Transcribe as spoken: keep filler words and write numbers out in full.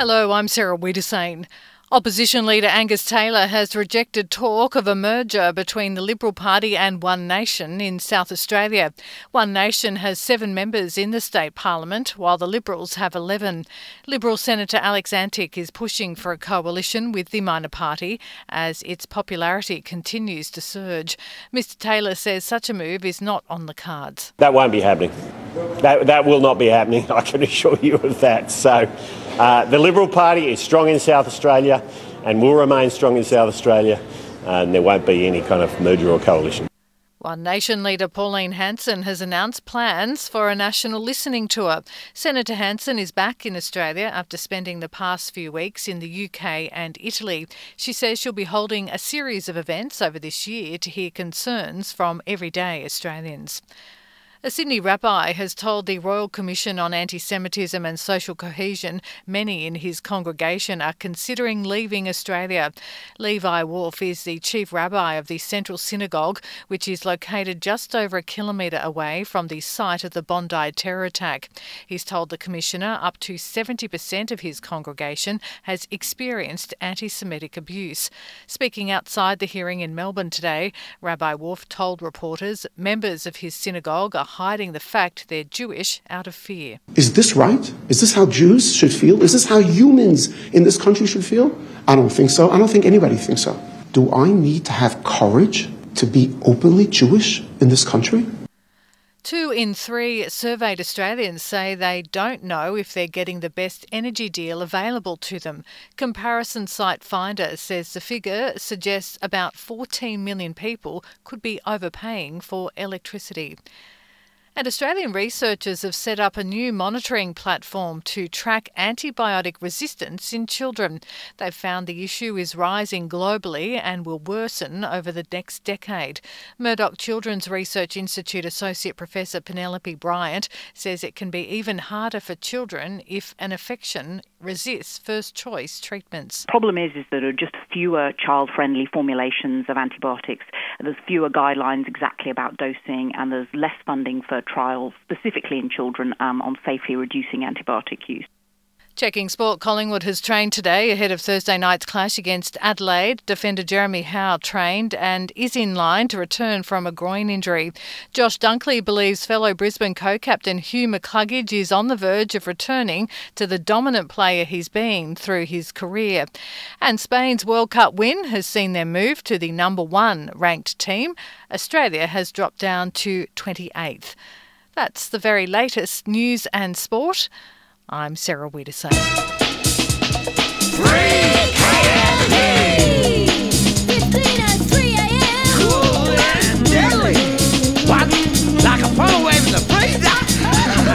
Hello, I'm Sarah Wiedersane. Opposition leader Angus Taylor has rejected talk of a merger between the Liberal Party and One Nation in South Australia. One Nation has seven members in the state parliament, while the Liberals have eleven. Liberal Senator Alex Antic is pushing for a coalition with the minor party as its popularity continues to surge. Mr Taylor says such a move is not on the cards. That won't be happening. That, that will not be happening, I can assure you of that. So uh, the Liberal Party is strong in South Australia and will remain strong in South Australia, and there won't be any kind of merger or coalition. One Nation leader Pauline Hanson has announced plans for a national listening tour. Senator Hanson is back in Australia after spending the past few weeks in the U K and Italy. She says she'll be holding a series of events over this year to hear concerns from everyday Australians. A Sydney rabbi has told the Royal Commission on Anti-Semitism and Social Cohesion many in his congregation are considering leaving Australia. Levi Wolf is the chief rabbi of the Central Synagogue, which is located just over a kilometre away from the site of the Bondi terror attack. He's told the Commissioner up to seventy percent of his congregation has experienced anti-Semitic abuse. Speaking outside the hearing in Melbourne today, Rabbi Wolf told reporters members of his synagogue are hiding the fact they're Jewish out of fear. Is this right? Is this how Jews should feel? Is this how humans in this country should feel? I don't think so. I don't think anybody thinks so. Do I need to have courage to be openly Jewish in this country? Two in three surveyed Australians say they don't know if they're getting the best energy deal available to them. Comparison site Finder says the figure suggests about fourteen million people could be overpaying for electricity. And Australian researchers have set up a new monitoring platform to track antibiotic resistance in children. They've found the issue is rising globally and will worsen over the next decade. Murdoch Children's Research Institute Associate Professor Penelope Bryant says it can be even harder for children if an infection resists first-choice treatments. The problem is, is that there are just fewer child-friendly formulations of antibiotics. There's fewer guidelines exactly about dosing, and there's less funding for trials, specifically in children, um, on safely reducing antibiotic use. Checking sport, Collingwood has trained today ahead of Thursday night's clash against Adelaide. Defender Jeremy Howe trained and is in line to return from a groin injury. Josh Dunkley believes fellow Brisbane co-captain Hugh McCluggage is on the verge of returning to the dominant player he's been through his career. And Spain's World Cup win has seen them move to the number one ranked team. Australia has dropped down to twenty-eighth. That's the very latest news and sport. I'm Sarah Wiedersane.